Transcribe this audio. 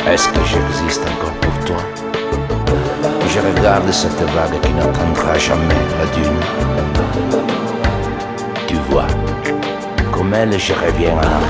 Est-ce que j'existe encore pour toi? Je regarde cette vague qui n'atteindra jamais la dune. Tu vois, comme elle, je reviens en